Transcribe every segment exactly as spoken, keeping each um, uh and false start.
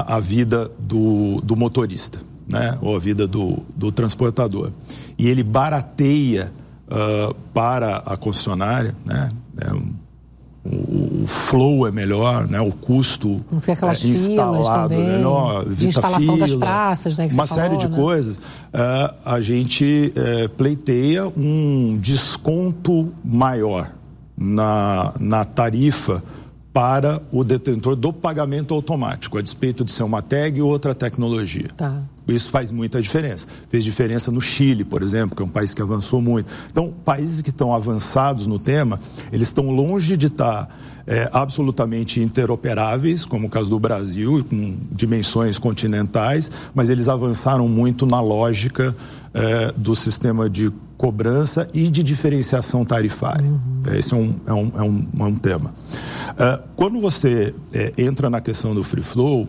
a, a vida do, do motorista, né? Ou a vida do, do transportador. E ele barateia uh, para a concessionária, né? É um, o, o flow é melhor, né? O custo não fica aquelas é, instalado também, é melhor, de instalação fila, das praças, né? Que uma você série falou, de né? coisas. Uh, a gente uh, pleiteia um desconto maior na, na tarifa para o detentor do pagamento automático, a despeito de ser uma tag ou outra tecnologia. Tá. Isso faz muita diferença. Fez diferença no Chile, por exemplo, que é um país que avançou muito. Então, países que estão avançados no tema, eles estão longe de estar é, absolutamente interoperáveis, como o caso do Brasil, com dimensões continentais, mas eles avançaram muito na lógica é, do sistema de cobrança e de diferenciação tarifária. Uhum. Esse é um, é um, é um, é um tema. Uh, quando você é, entra na questão do free flow,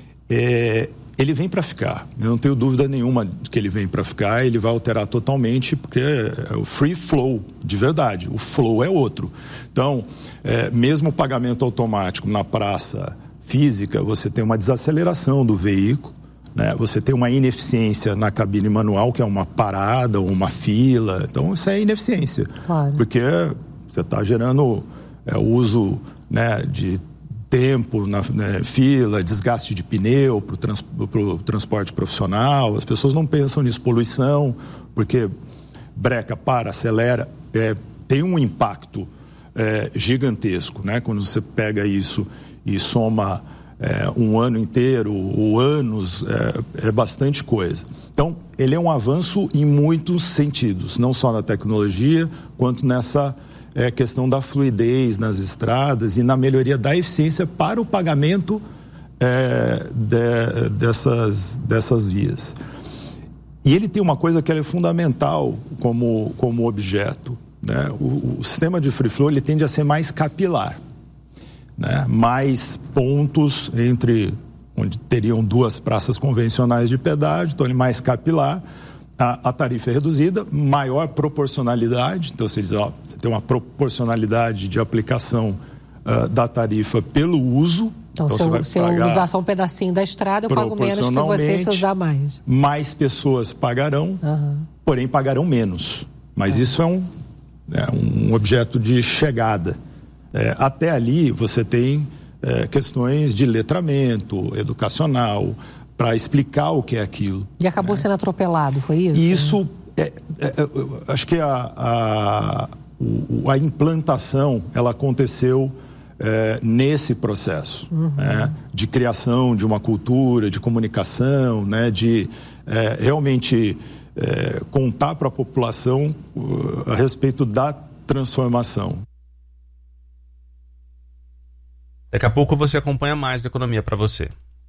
é, ele vem para ficar. Eu não tenho dúvida nenhuma de que ele vem para ficar. Ele vai alterar totalmente, porque é o free flow, de verdade. O flow é outro. Então, é, mesmo o pagamento automático na praça física, você tem uma desaceleração do veículo, né? Você tem uma ineficiência na cabine manual, que é uma parada ou uma fila. Então, isso é ineficiência. Claro. Porque você está gerando é, o uso, né, de tempo na, né, fila, desgaste de pneu para o trans, transporte profissional. As pessoas não pensam nisso. Poluição, porque breca, para, acelera. É, tem um impacto é, gigantesco, né? Quando você pega isso e soma É, um ano inteiro, ou anos, é, é bastante coisa. Então, ele é um avanço em muitos sentidos, não só na tecnologia, quanto nessa é, questão da fluidez nas estradas e na melhoria da eficiência para o pagamento é, de, dessas, dessas vias. E ele tem uma coisa que é fundamental como, como objeto, né? O, o sistema de free flow, ele tende a ser mais capilar, né? Mais pontos entre onde teriam duas praças convencionais de pedágio, então ele mais capilar, a, a tarifa é reduzida, maior proporcionalidade, então você diz, ó, você tem uma proporcionalidade de aplicação uh, da tarifa pelo uso. Então, então se, eu, se eu usar só um pedacinho da estrada, eu pago menos que você se usar mais. Mais pessoas pagarão, uhum. porém pagarão menos. Mas é. isso é um, é um objeto de chegada. É, até ali você tem é, questões de letramento educacional para explicar o que é aquilo. E acabou, né, sendo atropelado, foi isso? E isso, é, é, é, acho que a, a, a implantação, ela aconteceu é, nesse processo, uhum. né, de criação de uma cultura, de comunicação, né, de é, realmente é, contar para a população uh, a respeito da transformação. Daqui a pouco você acompanha mais da economia para você.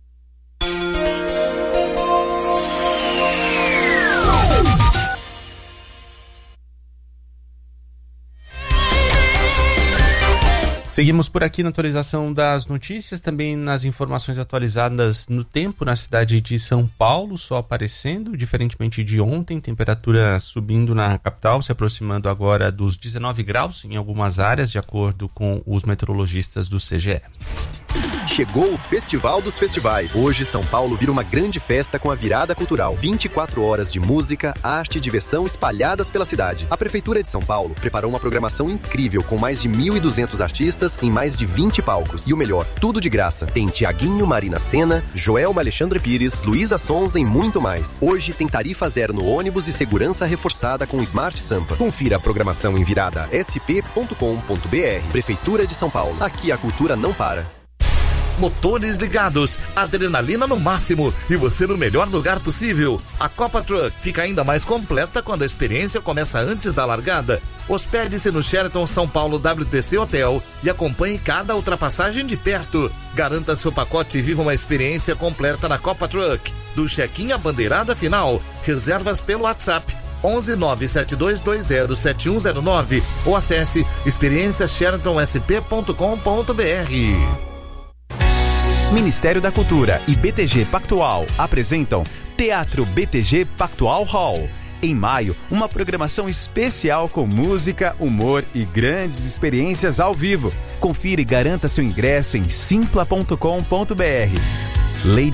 Seguimos por aqui na atualização das notícias, também nas informações atualizadas no tempo na cidade de São Paulo, sol aparecendo, diferentemente de ontem, temperatura subindo na capital, se aproximando agora dos dezenove graus em algumas áreas, de acordo com os meteorologistas do C G E. Chegou o Festival dos Festivais. Hoje, São Paulo vira uma grande festa com a virada cultural. vinte e quatro horas de música, arte e diversão espalhadas pela cidade. A Prefeitura de São Paulo preparou uma programação incrível com mais de mil e duzentos artistas em mais de vinte palcos. E o melhor, tudo de graça. Tem Tiaguinho, Marina Sena, Joelma Alexandre Pires, Luísa Sonza e muito mais. Hoje tem tarifa zero no ônibus e segurança reforçada com Smart Sampa. Confira a programação em virada s p ponto com ponto b r. Prefeitura de São Paulo. Aqui a cultura não para. Motores ligados, adrenalina no máximo e você no melhor lugar possível. A Copa Truck fica ainda mais completa quando a experiência começa antes da largada. Hospede-se no Sheraton São Paulo W T C Hotel e acompanhe cada ultrapassagem de perto. Garanta seu pacote e viva uma experiência completa na Copa Truck. Do check-in à bandeirada final. Reservas pelo WhatsApp onze nove sete dois dois zero sete um zero nove ou acesse experiência sheraton s p ponto com ponto b r. Ministério da Cultura e B T G Pactual apresentam Teatro B T G Pactual Hall. Em maio, uma programação especial com música, humor e grandes experiências ao vivo. Confira e garanta seu ingresso em simpla ponto com ponto b r. Lei